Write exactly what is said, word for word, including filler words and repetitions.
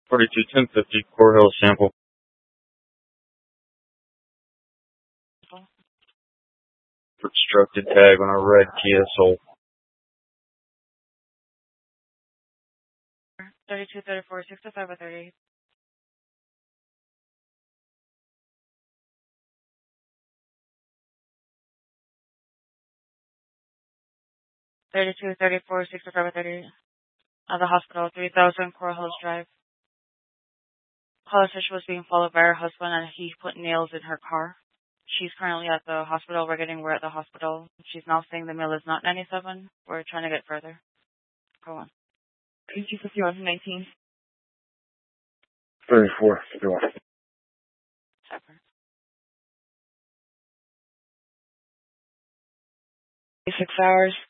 forty-two ten fifty, Core Hill sample. Obstructed tag on a red Kia Soul. thirty-two thirty-four sixty-five by thirty-eight. thirty-two thirty-four sixty-five by thirty-eight. At the hospital, three thousand Coral Hills Drive. Caller said she was being followed by her husband and he put nails in her car. She's currently at the hospital. We're getting word at the hospital. She's now saying the mail is not ninety-seven. We're trying to get further. Go on. thirty-two fifty-one nineteen. thirty-four fifty-one. Separate. Six hours.